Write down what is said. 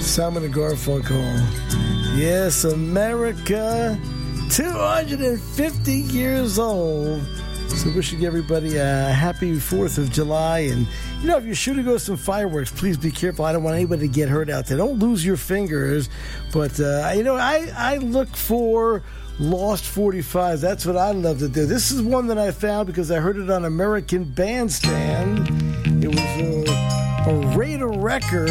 Simon and Garfunkel. Yes, America, 250 years old. So wishing everybody a happy 4th of July. And, you know, if you're shooting go some fireworks, please be careful. I don't want anybody to get hurt out there. Don't lose your fingers. But, you know, I look for lost 45s. That's what I love to do. This is one that I found because I heard it on American Bandstand. It was a Raider record.